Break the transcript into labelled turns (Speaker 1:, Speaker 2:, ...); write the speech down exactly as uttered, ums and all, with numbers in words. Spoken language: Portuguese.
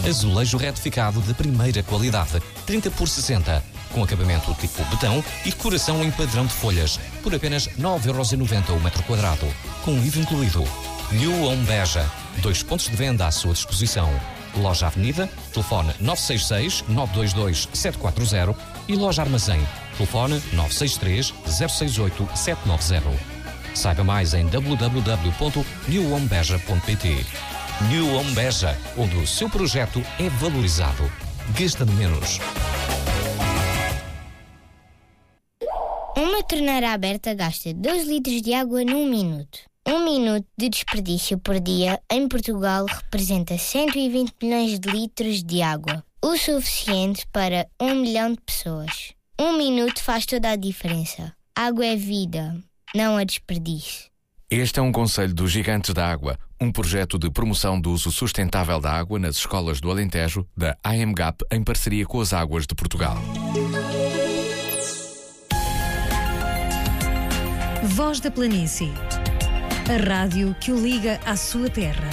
Speaker 1: Azulejo retificado de primeira qualidade, trinta por sessenta, com acabamento tipo betão e decoração em padrão de folhas, por apenas nove euros e noventa o metro quadrado, com I V A incluído. New Home Beja, dois pontos de venda à sua disposição. Loja Avenida, telefone nove seis seis, nove dois dois, sete quatro zero e Loja Armazém, telefone nove seis três, zero seis oito, sete nove zero. Saiba mais em w w w ponto new home beja ponto p t. New Home Beja, onde o seu projeto é valorizado. Gasta menos.
Speaker 2: Uma torneira aberta gasta dois litros de água num minuto. Um minuto de desperdício por dia em Portugal representa cento e vinte milhões de litros de água. O suficiente para um milhão de pessoas. Um minuto faz toda a diferença. Água é vida, não a desperdício.
Speaker 3: Este é um conselho dos Gigantes da Água, um projeto de promoção do uso sustentável da água nas escolas do Alentejo, da A M G A P, em parceria com as Águas de Portugal.
Speaker 4: Voz da Planície. A rádio que o liga à sua terra.